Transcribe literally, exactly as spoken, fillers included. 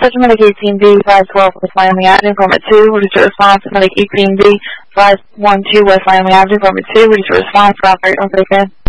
Dispatcher Medic eighteen B, five twelve West Miami Avenue, Informant two. What is your response? Medic eighteen B, five one two West Miami Avenue, Informant two. What is your response? Operate on